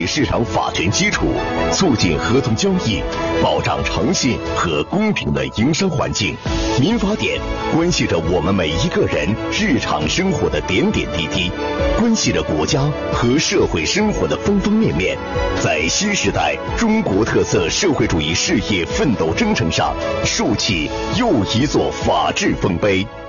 市场法权基础，促进合同交易，保障诚信和公平的营商环境。民法典关系着我们每一个人日常生活的点点滴滴，关系着国家和社会生活的方方面面。在新时代中国特色社会主义事业奋斗征程上，竖起又一座法治丰碑。